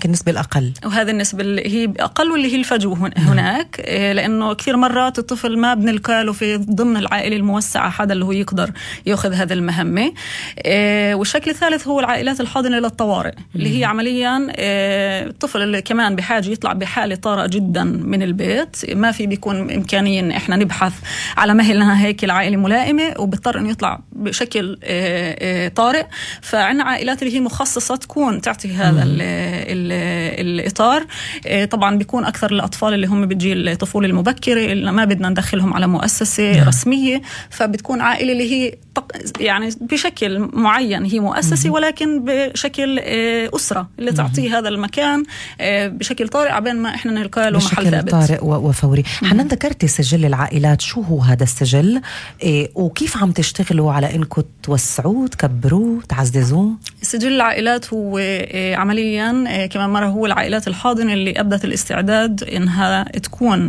النسبة الأقل، وهذه النسبة اللي هي أقل واللي هي الفجوة هناك. لأنه كثير مرات الطفل ما بنلقى في ضمن العائلة الموسعة حدا اللي هو يقدر يأخذ هذه المهمة. والشكل الثالث هو العائلات الحاضنة للطوارئ، اللي هي عمليا الطفل اللي كمان بحاجة يطلع بحالة طارئة جدا من البيت، ما في بيكون إمكانية إن إحنا نبحث على مهلنا هيك العائلة ملائمة، وبضطر إنه يطلع بشكل طارئ. فعنا عائلات اللي هي مخصصة تكون تعطي هذا الإطار. طبعا بيكون أكثر الأطفال اللي هم بتجي الطفولة المبكرة اللي ما بدنا ندخلهم على مؤسسة رسمية، فبتكون عائلة اللي هي يعني بشكل معين هي مؤسسة، ولكن بشكل أسرة اللي تعطيه هذا المكان بشكل طارئ عبين ما إحنا نلقى له محل ثابت بشكل طارئ وفوري. حنان ذكرتي سجل العائلات، شو هو هذا السجل وكيف عم تشتغلوا على إنكم توسعوه تكبروه تعززوه؟ سجل العائلات هو عمليا كمان مرة هو العائلات الحاضنة اللي أبدت الاستعداد إنها تكون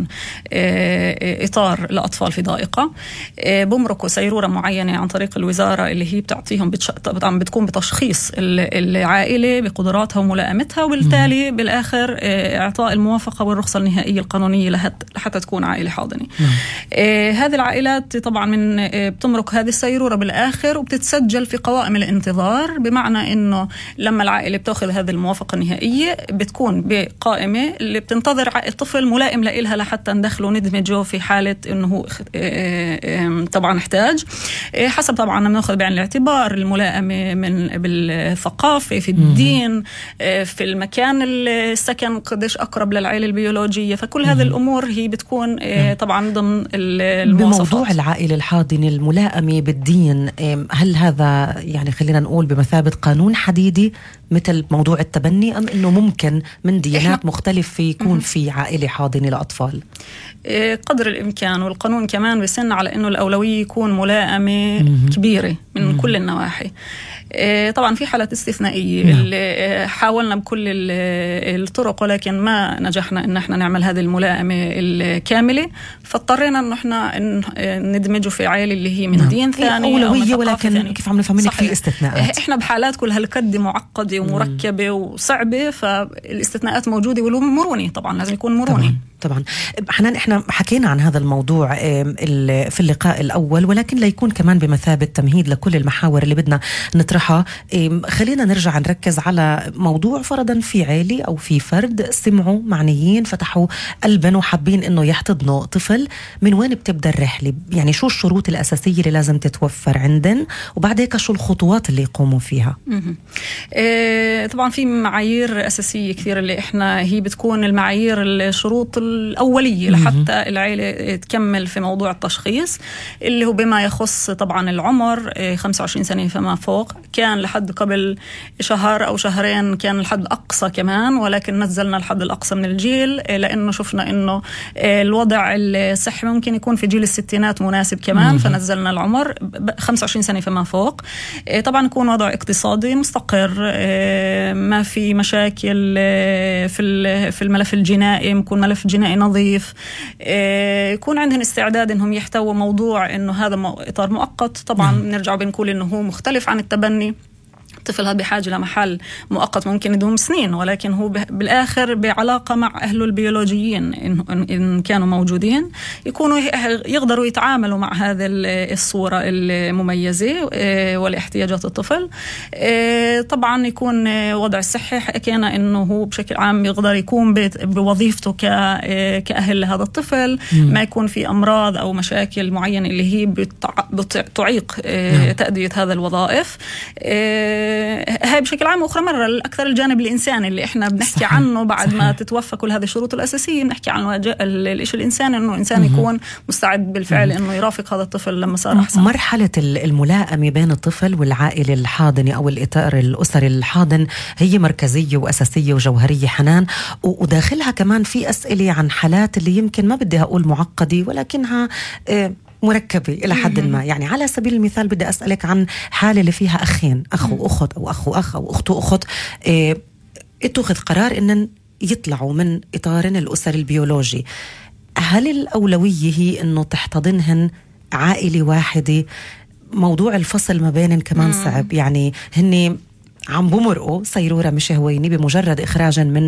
إطار لأطفال في ضائقة، بمركوا سيرورة معينة عن طريق الوزارة اللي هي بتعطيهم طبعا بتكون بتشخيص العائلة بقدراتها وملائمتها، وبالتالي بالآخر إعطاء الموافقة والرخصة النهائية القانونية لحتى تكون عائلة حاضنة. هذه العائلات طبعا بتمرك هذه السيرورة بالآخر وبتتسجل في قوائم الانتظار، بمعنى إنه لما العائلة بتأخذ هذه الموافقة النهائية بتكون بقائمة اللي بتنتظر الطفل ملائم لإلها لحتى ندخله ندمجه في حالة إنه طبعا احتاج، حسب طبعا بناخذ بعين الاعتبار الملائمة بالثقافة، في الدين، في المكان السكن قديش أقرب للعائلة البيولوجية. فكل هذه الأمور هي بتكون طبعا ضمن المواصفات. بموضوع العائلة الحاضنة الملائمة بالدين، هل هذا يعني خلينا نقول بمثابة قانون حديدي مثل موضوع التبني، أم إنه ممكن من ديانات مختلفة يكون في عائلة حاضنة لأطفال؟ قدر الإمكان، والقانون كمان بيسن على إنه الأولوية يكون ملائمة كبيرة من كل النواحي. طبعا في حالات استثنائية اللي حاولنا بكل الطرق ولكن ما نجحنا إن احنا نعمل هذه الملائمة الكاملة، فاضطرينا إنه احنا ندمجه في عائلة اللي هي من دين ثاني أولوية، ولكن كيف عم نفهم منك في استثناءات. احنا بحالات كل هالقد معقدة ومركبة وصعبة، فالاستثناءات موجودة والمرونة طبعا لازم يكون مرونة. طبعا حنان، احنا حكينا عن هذا الموضوع في اللقاء الأول، ولكن ليكون كمان بمثابة تمهيد لكل المحاور اللي بدنا نطرحها. خلينا نرجع نركز على موضوع فرضا في عائلة أو في فرد سمعوا معنيين فتحوا قلبا وحابين إنه يحتضنوا طفل، من وين بتبدأ الرحلة؟ يعني شو الشروط الأساسية اللي لازم تتوفر عندن، وبعد هيك شو الخطوات اللي يقوموا فيها؟ طبعا في معايير أساسية كثير اللي احنا هي بتكون المعايير الشروط الأولية لحتى العائلة تكمل في موضوع التشخيص، اللي هو بما يخص طبعا العمر 25 سنة فما فوق. كان لحد قبل شهر أو شهرين كان الحد أقصى كمان، ولكن نزلنا الحد الأقصى من الجيل لأنه شفنا إنه الوضع الصحي ممكن يكون في جيل الستينات مناسب كمان، فنزلنا العمر 25 سنة فما فوق. طبعا يكون وضع اقتصادي مستقر، ما في مشاكل في الملف الجنائي، يكون ملف جنائي نظيف، يكون عندهم استعداد انهم يحتووا موضوع انه هذا اطار مؤقت. طبعا نرجع بنقول انه هو مختلف عن التبني. الطفل هذا بحاجة لمحل مؤقت ممكن يدوم سنين، ولكن هو بالآخر بعلاقة مع أهله البيولوجيين إن كانوا موجودين، يكونوا يقدروا يتعاملوا مع هذه الصورة المميزة والاحتياجات الطفل. طبعا يكون وضع الصحي، حكينا إنه هو بشكل عام يقدر يكون بوظيفته كأهل لهذا الطفل، ما يكون في أمراض أو مشاكل معينة اللي هي بتعيق تأدية هذا الوظائف. هاي بشكل عام. وأخرى مرة الأكثر الجانب الإنساني اللي إحنا بنحكي عنه بعد ما تتوفى كل هذه الشروط الأساسية، بنحكي عن الإشي الإنساني، إنه إنسان يكون مستعد بالفعل إنه يرافق هذا الطفل لما صار أحسن. مرحلة الملائمة بين الطفل والعائلة الحاضنة أو الإطار الأسري الحاضن هي مركزية وأساسية وجوهرية حنان، وداخلها كمان في أسئلة عن حالات اللي يمكن ما بدي أقول معقدة ولكنها مركبة إلى حد ما. يعني على سبيل المثال بدي أسألك عن حالة اللي فيها أخين، أخ وأخت أو أخ وأخ أو أخت وأخت، اتخذ قرار إن يطلعوا من إطارن الأسري البيولوجي. هل الأولوية هي إنه تحتضنهن عائلة واحدة؟ موضوع الفصل ما بينن كمان صعب، يعني هن عم بمرقوا سيرورة مش هويني بمجرد إخراجا من